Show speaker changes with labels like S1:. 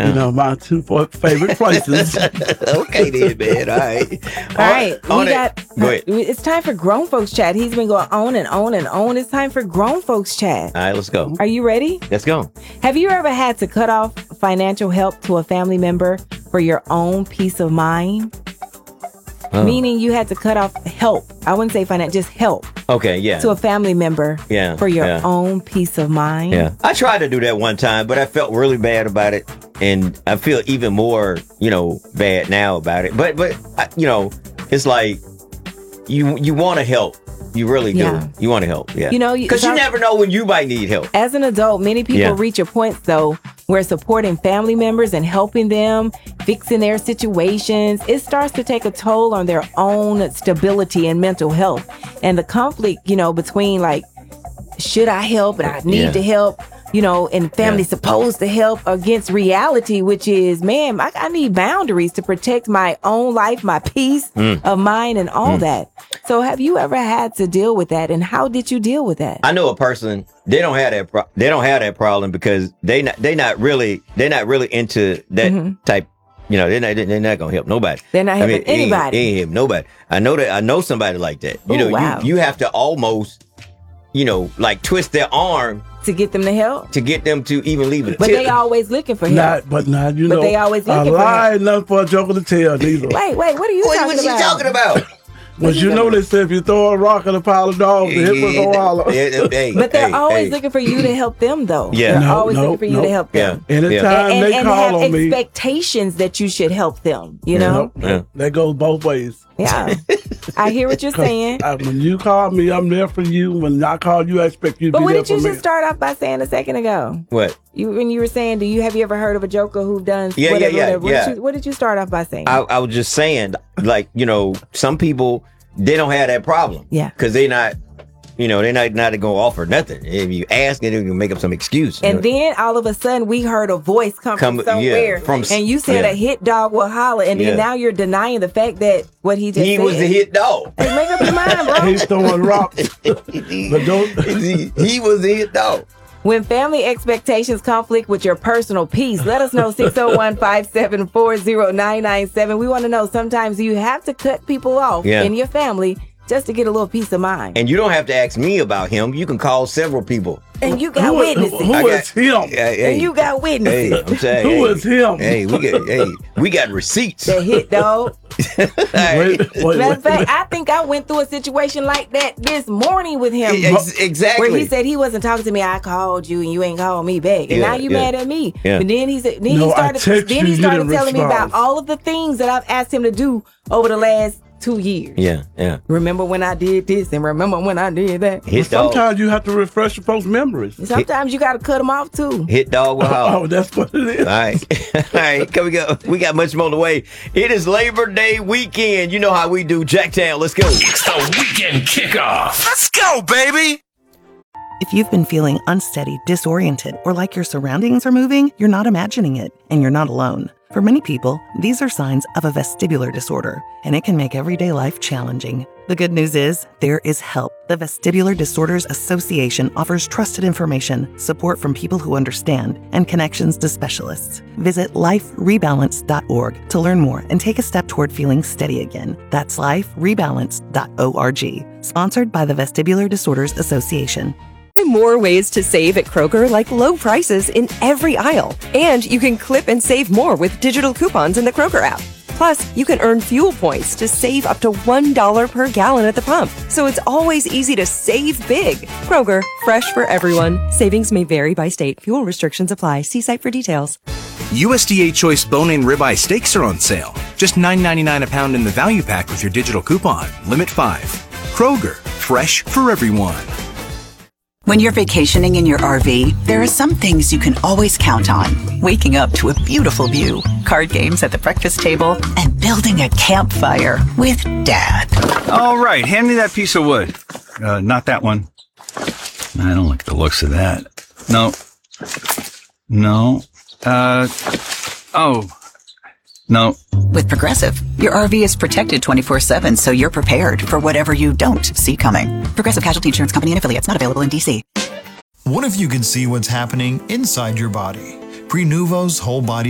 S1: You know, my two favorite places.
S2: Okay then, man. All right.
S3: All right.
S2: Go ahead.
S3: It's time for grown folks chat. He's been going on and on and on. It's time for grown folks chat.
S2: All right, let's go.
S3: Are you ready?
S2: Let's go.
S3: Have you ever had to cut off financial help to a family member for your own peace of mind? Meaning you had to cut off help. I wouldn't say financial, just help.
S2: Okay, yeah.
S3: To a family member for your own peace of mind.
S2: Yeah. I tried to do that one time, but I felt really bad about it. And I feel even more, bad now about it. But it's like you want to help. You really do.
S3: Yeah.
S2: You want to help. Yeah.
S3: Because
S2: you never know when you might need help.
S3: As an adult, many people reach a point, though, where supporting family members and helping them, fixing their situations, it starts to take a toll on their own stability and mental health. And the conflict, between like, should I help and I need to help, and family's supposed to help against reality, which is, man, I need boundaries to protect my own life, my peace of mind and all that. So have you ever had to deal with that? And how did you deal with that?
S2: I know a person, they don't have that problem because they're not really into that type. They're not gonna help nobody.
S3: They're not helping anybody.
S2: They ain't helping nobody. I know somebody like that. You have to almost, like twist their arm
S3: to get them to help,
S2: to get them to even leave it.
S3: But they always looking for help.
S1: But
S3: they always looking for help.
S1: A lie ain't nothing for a joker to tell neither.
S3: Wait, what are you talking about?
S2: What's she talking about?
S1: But they say if you throw a rock at a pile of dogs, the hippos go holler.
S3: But they're always looking for you to help them, though.
S2: Yeah.
S3: They're always looking for you to help them.
S1: Anytime they call on me.
S3: And have expectations that you should help them,
S1: That goes both ways.
S3: Yeah. I hear what you're saying.
S1: When you call me, I'm there for you. When I call you, I expect you to be there for me. But
S3: what did you just start off by saying a second ago?
S2: What?
S3: When you were saying, have you ever heard of a joker who done
S2: whatever?
S3: What did you start off by saying?
S2: I was just saying, like, some people, they don't have that problem.
S3: Yeah.
S2: Because they're not going to offer nothing. If you ask, they're going to make up some excuse.
S3: And then all of a sudden, we heard a voice come from somewhere. And you said a hit dog will holler. And then now you're denying the fact that what he just said.
S2: He was the hit dog.
S3: Hey, make up your mind, bro.
S1: He's throwing rocks. But
S2: he was the hit dog.
S3: When family expectations conflict with your personal peace, let us know 601-574-0997. We want to know, sometimes you have to cut people off in your family just to get a little peace of mind.
S2: And you don't have to ask me about him. You can call several people.
S3: And you got witnesses.
S1: Who is him?
S3: And you got witnesses.
S2: I'm saying,
S1: who is him?
S2: Hey, we got receipts.
S3: The hit dog.
S1: Wait.
S3: Matter of fact, I think I went through a situation like that this morning with him.
S2: Exactly.
S3: Where he said he wasn't talking to me. I called you and you ain't called me back. And now you mad at me.
S2: Yeah.
S3: But then he started telling me about all of the things that I've asked him to do over the last 2 years.
S2: Yeah.
S3: Remember when I did this and remember when I did that.
S1: Sometimes you have to refresh your folks' memories.
S3: Sometimes you got to cut them off too.
S2: Hit dog will holler.
S1: Oh, that's what it is.
S2: All right. Come we go. We got much more on the way. It is Labor Day weekend. You know how we do. Jacktown, let's go.
S4: It's the weekend kickoff. Let's go, baby.
S5: If you've been feeling unsteady, disoriented, or like your surroundings are moving, you're not imagining it, and you're not alone. For many people, these are signs of a vestibular disorder, and it can make everyday life challenging. The good news is, there is help. The Vestibular Disorders Association offers trusted information, support from people who understand, and connections to specialists. Visit liferebalance.org to learn more and take a step toward feeling steady again. That's liferebalance.org. Sponsored by the Vestibular Disorders Association.
S6: More ways to save at Kroger, like low prices in every aisle. And you can clip and save more with digital coupons in the Kroger app. Plus, you can earn fuel points to save up to $1 per gallon at the pump. So it's always easy to save big. Kroger, fresh for everyone. Savings may vary by state. Fuel restrictions apply. See site for details.
S7: USDA Choice Bone-In Ribeye Steaks are on sale. Just $9.99 a pound in the value pack with your digital coupon. Limit 5. Kroger, fresh for everyone.
S8: When you're vacationing in your RV, there are some things you can always count on. Waking up to a beautiful view, card games at the breakfast table, and building a campfire with Dad.
S9: All right, hand me that piece of wood. Not that one. I don't like the looks of that. No. No.
S8: With Progressive, your RV is protected 24/7, so you're prepared for whatever you don't see coming. Progressive Casualty Insurance Company and affiliates, not available in D.C.
S10: What if you could see what's happening inside your body? Prenuvo's whole body